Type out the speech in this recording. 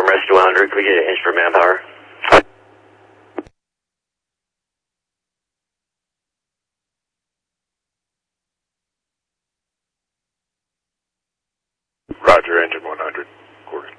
Rescue 100, could we get an inch for manpower? Roger, engine 100, quarter.